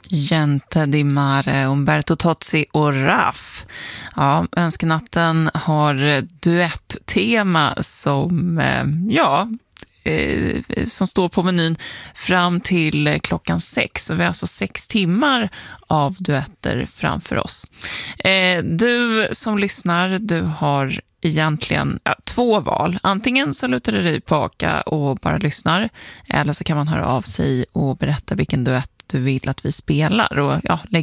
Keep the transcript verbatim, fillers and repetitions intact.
Gente di Mare, Umberto Tozzi och Raff. Ja, Önskenatten har duett-tema som, ja, eh, som står på menyn fram till klockan sex. Så vi har alltså sex timmar av duetter framför oss. Eh, du som lyssnar, du har egentligen ja, två val. Antingen så lutar du dig tillbaka och bara lyssnar, eller så kan man höra av sig och berätta vilken duett du vill att vi spelar och ja, lägga